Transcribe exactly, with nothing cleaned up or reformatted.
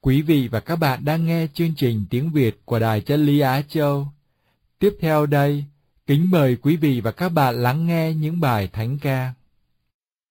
Quý vị và các bạn đang nghe chương trình tiếng Việt của Đài Chân Lý Á Châu. Tiếp theo đây, kính mời quý vị và các bạn lắng nghe những bài thánh ca.